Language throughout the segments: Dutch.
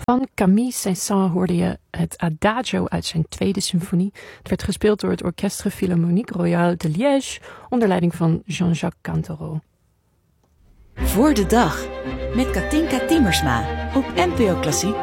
Van Camille Saint-Saëns hoorde je het Adagio uit zijn tweede symfonie. Het werd gespeeld door het Orchestre Philharmonique Royal de Liège onder leiding van Jean-Jacques Cantero. Voor de dag met Katinka Timmersma op NPO Klassiek.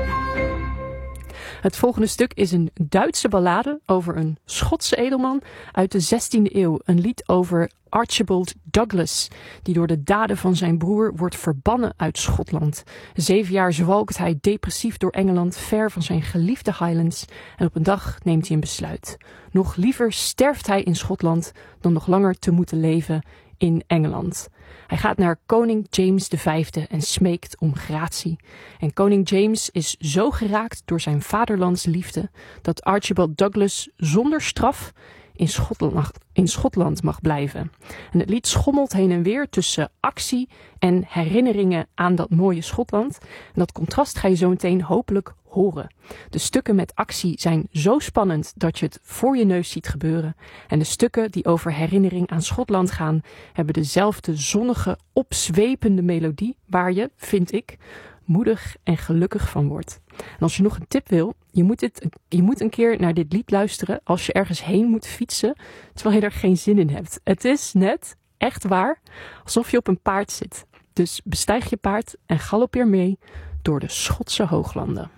Het volgende stuk is een Duitse ballade over een Schotse edelman uit de 16e eeuw. Een lied over Archibald Douglas, die door de daden van zijn broer wordt verbannen uit Schotland. 7 jaar zwalkt hij depressief door Engeland, ver van zijn geliefde Highlands. En op een dag neemt hij een besluit. Nog liever sterft hij in Schotland dan nog langer te moeten leven in Engeland. Hij gaat naar koning James V en smeekt om gratie. En koning James is zo geraakt door zijn vaderlandsliefde dat Archibald Douglas zonder straf in Schotland mag blijven. En het lied schommelt heen en weer tussen actie en herinneringen aan dat mooie Schotland. En dat contrast ga je zo meteen hopelijk horen. De stukken met actie zijn zo spannend dat je het voor je neus ziet gebeuren. En de stukken die over herinnering aan Schotland gaan, hebben dezelfde zonnige, opzwepende melodie waar je, vind ik, moedig en gelukkig van wordt. En als je nog een tip wil, je moet een keer naar dit lied luisteren als je ergens heen moet fietsen, terwijl je er geen zin in hebt. Het is net, echt waar, alsof je op een paard zit. Dus bestijg je paard en galoppeer mee door de Schotse hooglanden.